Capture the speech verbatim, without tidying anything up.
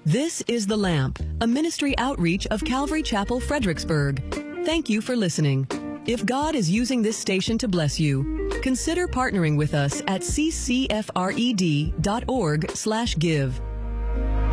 This is The Lamp, a ministry outreach of Calvary Chapel, Fredericksburg. Thank you for listening. If God is using this station to bless you, consider partnering with us at c c f r e d dot org slash give.